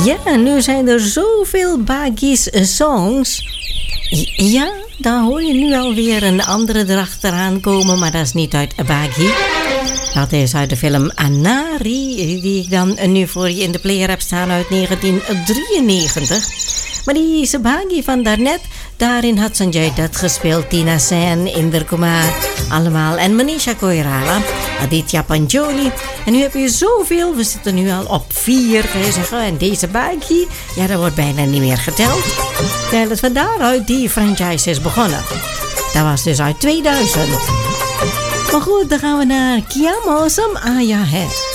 Ja, nu zijn er zoveel Baggies songs. Ja, daar hoor je nu alweer een andere erachteraan komen, maar dat is niet uit Baggie. Dat is uit de film Anari, die ik dan nu voor je in de player heb staan uit 1993. Maar die Baggie van daarnet, daarin had Sanjay Dutt gespeeld, Tina Sen, Inder Kumar, allemaal. En Manisha Koirala, Aditya Panjoli. En nu heb je zoveel, we zitten nu al op 4, kan je zeggen. En deze Baggie, ja, dat wordt bijna niet meer geteld. Terwijl het van daaruit die franchise is begonnen. Dat was dus uit 2000. Maar goed, dan gaan we naar Kiamosam Aya Hai.